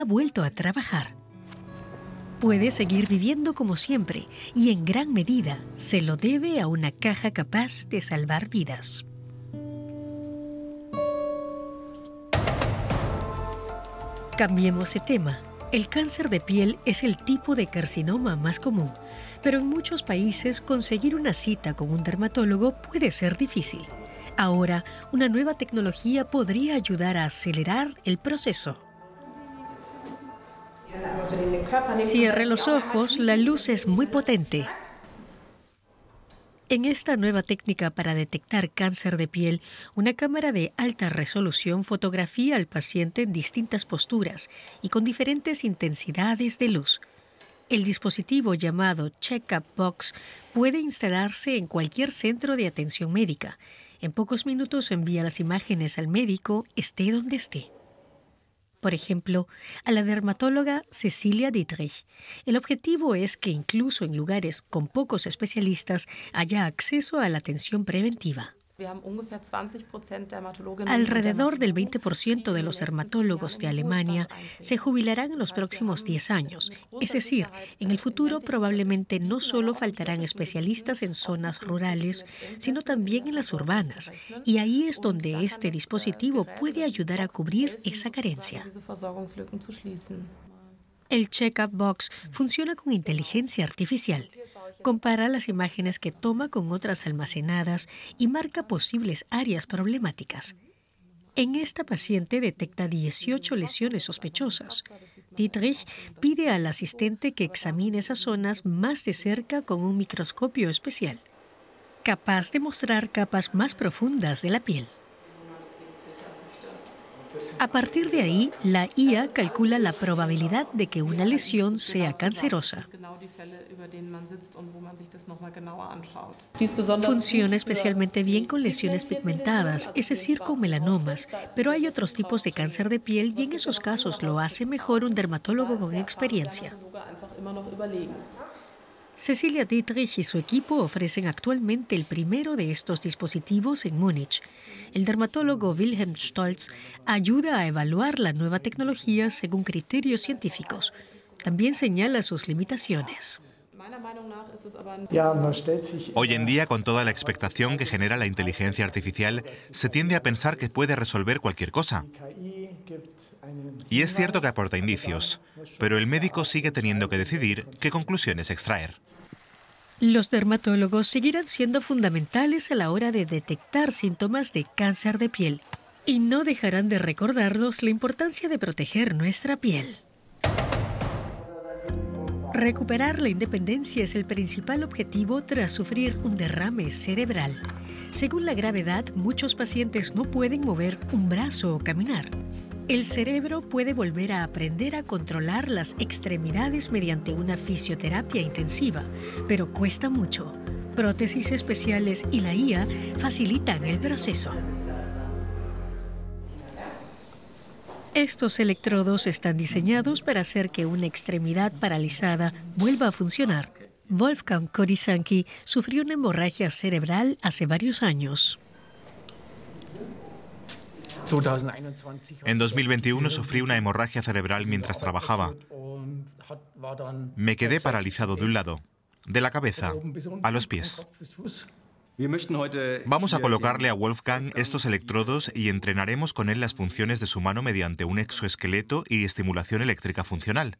ha vuelto a trabajar. Puede seguir viviendo como siempre y en gran medida se lo debe a una caja capaz de salvar vidas. Cambiemos de tema. El cáncer de piel es el tipo de carcinoma más común, pero en muchos países conseguir una cita con un dermatólogo puede ser difícil. Ahora, una nueva tecnología podría ayudar a acelerar el proceso. Cierre los ojos, la luz es muy potente. En esta nueva técnica para detectar cáncer de piel, una cámara de alta resolución fotografía al paciente en distintas posturas y con diferentes intensidades de luz. El dispositivo llamado Check-up Box puede instalarse en cualquier centro de atención médica. En pocos minutos envía las imágenes al médico, esté donde esté. Por ejemplo, a la dermatóloga Cecilia Dietrich. El objetivo es que incluso en lugares con pocos especialistas haya acceso a la atención preventiva. Alrededor del 20% de los dermatólogos de Alemania se jubilarán en los próximos 10 años. Es decir, en el futuro probablemente no solo faltarán especialistas en zonas rurales, sino también en las urbanas. Y ahí es donde este dispositivo puede ayudar a cubrir esa carencia. El Check-up Box funciona con inteligencia artificial. Compara las imágenes que toma con otras almacenadas y marca posibles áreas problemáticas. En esta paciente detecta 18 lesiones sospechosas. Dietrich pide al asistente que examine esas zonas más de cerca con un microscopio especial, capaz de mostrar capas más profundas de la piel. A partir de ahí, la IA calcula la probabilidad de que una lesión sea cancerosa. Funciona especialmente bien con lesiones pigmentadas, es decir, con melanomas, pero hay otros tipos de cáncer de piel y en esos casos lo hace mejor un dermatólogo con experiencia. Cecilia Dietrich y su equipo ofrecen actualmente el primero de estos dispositivos en Múnich. El dermatólogo Wilhelm Stolz ayuda a evaluar la nueva tecnología según criterios científicos. También señala sus limitaciones. Hoy en día, con toda la expectación que genera la inteligencia artificial, se tiende a pensar que puede resolver cualquier cosa. Y es cierto que aporta indicios, pero el médico sigue teniendo que decidir qué conclusiones extraer. Los dermatólogos seguirán siendo fundamentales a la hora de detectar síntomas de cáncer de piel y no dejarán de recordarnos la importancia de proteger nuestra piel. Recuperar la independencia es el principal objetivo tras sufrir un derrame cerebral. Según la gravedad, muchos pacientes no pueden mover un brazo o caminar. El cerebro puede volver a aprender a controlar las extremidades mediante una fisioterapia intensiva, pero cuesta mucho. Prótesis especiales y la IA facilitan el proceso. Estos electrodos están diseñados para hacer que una extremidad paralizada vuelva a funcionar. Wolfgang Kodisanki sufrió una hemorragia cerebral hace varios años. En 2021 sufrí una hemorragia cerebral mientras trabajaba. Me quedé paralizado de un lado, de la cabeza a los pies. Vamos a colocarle a Wolfgang estos electrodos y entrenaremos con él las funciones de su mano mediante un exoesqueleto y estimulación eléctrica funcional.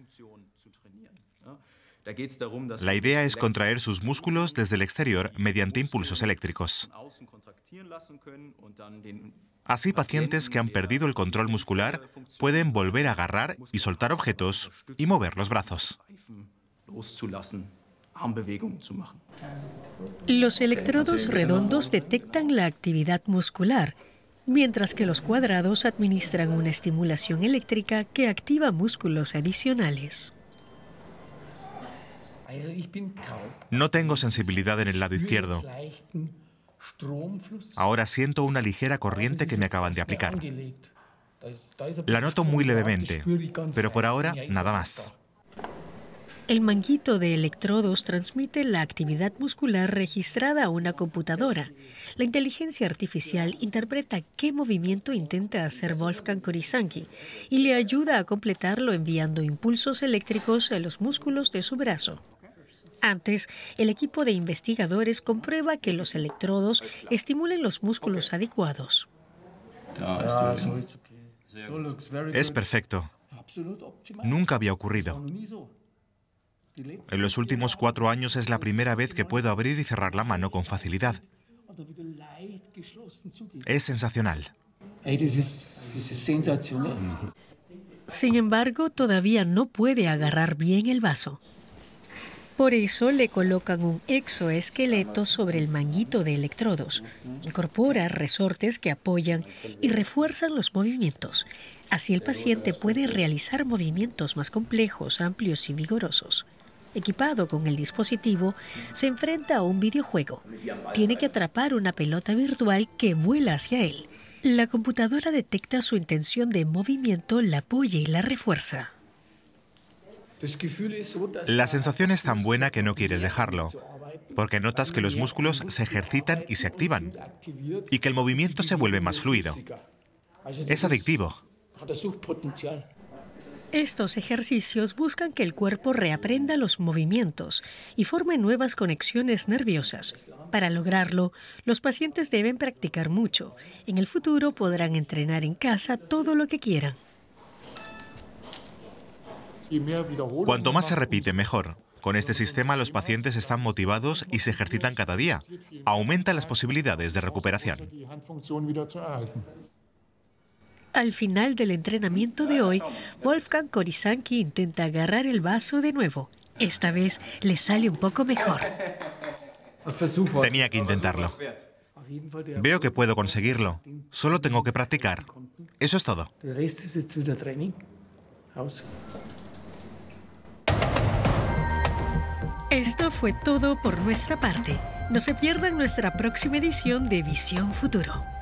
La idea es contraer sus músculos desde el exterior mediante impulsos eléctricos. Así, pacientes que han perdido el control muscular pueden volver a agarrar y soltar objetos y mover los brazos. Los electrodos redondos detectan la actividad muscular, mientras que los cuadrados administran una estimulación eléctrica que activa músculos adicionales. No tengo sensibilidad en el lado izquierdo. Ahora siento una ligera corriente que me acaban de aplicar. La noto muy levemente, pero por ahora nada más. El manguito de electrodos transmite la actividad muscular registrada a una computadora. La inteligencia artificial interpreta qué movimiento intenta hacer Wolfgang Korysanki y le ayuda a completarlo enviando impulsos eléctricos a los músculos de su brazo. Antes, el equipo de investigadores comprueba que los electrodos estimulen los músculos adecuados. Es perfecto. Nunca había ocurrido. En los últimos 4 años es la primera vez que puedo abrir y cerrar la mano con facilidad. Es sensacional. Sin embargo, todavía no puede agarrar bien el vaso. Por eso le colocan un exoesqueleto sobre el manguito de electrodos. Incorpora resortes que apoyan y refuerzan los movimientos. Así el paciente puede realizar movimientos más complejos, amplios y vigorosos. Equipado con el dispositivo, se enfrenta a un videojuego. Tiene que atrapar una pelota virtual que vuela hacia él. La computadora detecta su intención de movimiento, la apoya y la refuerza. La sensación es tan buena que no quieres dejarlo, porque notas que los músculos se ejercitan y se activan, y que el movimiento se vuelve más fluido. Es adictivo. Estos ejercicios buscan que el cuerpo reaprenda los movimientos y forme nuevas conexiones nerviosas. Para lograrlo, los pacientes deben practicar mucho. En el futuro podrán entrenar en casa todo lo que quieran. Cuanto más se repite, mejor. Con este sistema los pacientes están motivados y se ejercitan cada día. Aumenta las posibilidades de recuperación. Al final del entrenamiento de hoy, Wolfgang Korysanki intenta agarrar el vaso de nuevo. Esta vez le sale un poco mejor. Tenía que intentarlo. Veo que puedo conseguirlo. Solo tengo que practicar. Eso es todo. Esto fue todo por nuestra parte. No se pierdan nuestra próxima edición de Visión Futuro.